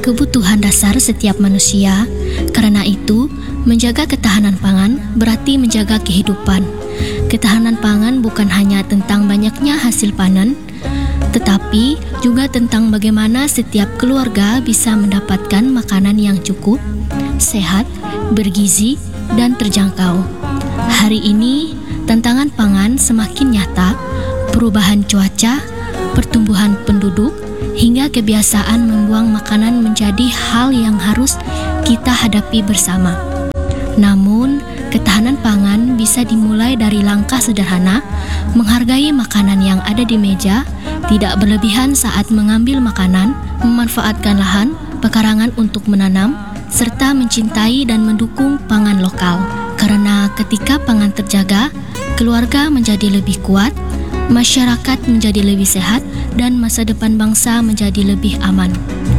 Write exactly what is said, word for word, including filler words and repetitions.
kebutuhan dasar setiap manusia. Karena itu, menjaga ketahanan pangan berarti menjaga kehidupan. Ketahanan pangan bukan hanya tentang banyaknya hasil panen, tetapi juga tentang bagaimana setiap keluarga bisa mendapatkan makanan yang cukup, sehat, bergizi, dan terjangkau. Hari ini, tantangan pangan semakin nyata. Perubahan cuaca, pertumbuhan penduduk, hingga kebiasaan membuang makanan menjadi hal yang harus kita hadapi bersama. Namun, ketahanan pangan bisa dimulai dari langkah sederhana, menghargai makanan yang ada di meja, tidak berlebihan saat mengambil makanan, memanfaatkan lahan, pekarangan untuk menanam, serta mencintai dan mendukung pangan lokal. Karena ketika pangan terjaga, keluarga menjadi lebih kuat, masyarakat menjadi lebih sehat, dan masa depan bangsa menjadi lebih aman.